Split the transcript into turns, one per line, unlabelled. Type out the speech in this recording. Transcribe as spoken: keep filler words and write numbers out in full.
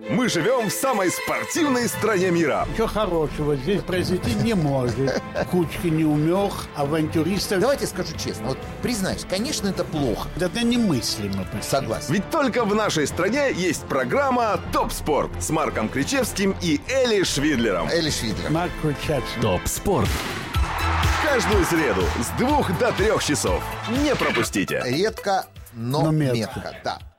Мы живем в самой спортивной стране мира.
Ничего хорошего здесь произойти не может. Кучки неумех, авантюристов.
Давайте скажу честно, вот признаюсь, конечно, это плохо.
Это немыслимо.
Согласен.
Ведь только в нашей стране есть программа «Топ Спорт» с Марком Кричевским и Эли Швидлером.
Эли Швидлер.
Марк Кричевский.
Топ Спорт.
Каждую среду с двух до трех часов. Не пропустите.
Редко, но,
Но метко.
метко. Да.